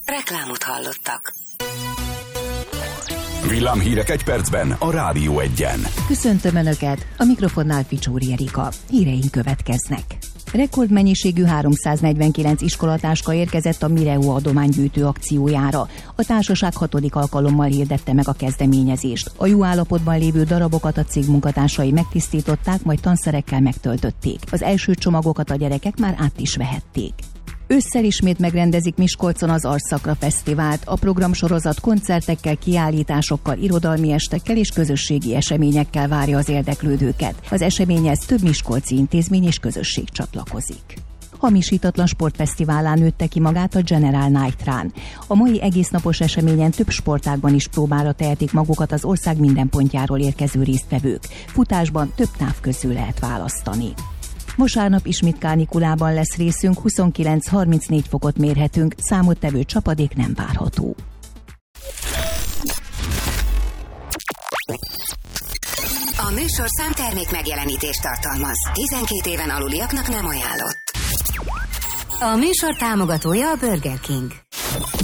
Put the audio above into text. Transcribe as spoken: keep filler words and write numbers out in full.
Reklámot hallottak. Villámhírek egy percben a Rádió Egyen. Köszöntöm Önöket, a mikrofonnál Picsóri Erika. Híreink következnek. Rekordmennyiségű háromszáznegyvenkilenc iskolatáska érkezett a Mireo adománygyűjtő akciójára. A társaság hatodik alkalommal hirdette meg a kezdeményezést. A jó állapotban lévő darabokat a cég munkatársai megtisztították, majd tanszerekkel megtöltötték. Az első csomagokat a gyerekek már át is vehették. Ősszel ismét megrendezik Miskolcon az Arszakra Fesztivált. A programsorozat koncertekkel, kiállításokkal, irodalmi estekkel és közösségi eseményekkel várja az érdeklődőket. Az eseményhez több miskolci intézmény és közösség csatlakozik. Hamisítatlan sportfesztiválán nőtte ki magát a General Night Run. A mai egésznapos eseményen több sportágban is próbára tehetik magukat az ország minden pontjáról érkező résztvevők. Futásban több táv közül lehet választani. Vasárnap ismét kánikulában lesz részünk, huszonkilenc-harmincnégy fokot mérhetünk, számottevő csapadék nem várható. A műsorszám termék megjelenítést tartalmaz. tizenkét éven aluliaknak nem ajánlott. A műsor támogatója a Burger King.